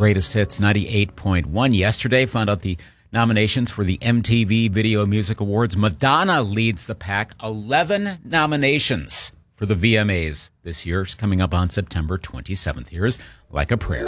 Greatest Hits 98.1. Yesterday, found out the nominations for the MTV Video Music Awards. Madonna leads the pack. 11 nominations for the VMAs this year. It's coming up on September 27th. Here's Like a Prayer.